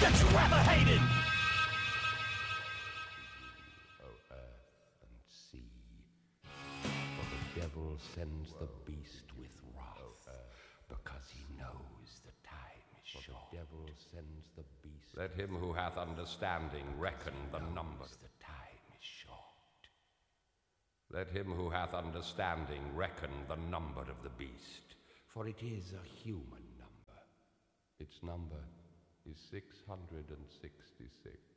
that you ever hated. O earth and sea, for the devil sends the beast with wrath, because he knows the time is short. The devil sends the beast. Let him who hath understanding reckon the number. The time is short. Let him who hath understanding reckon the number of the beast. For it is a human number. Its number is 666.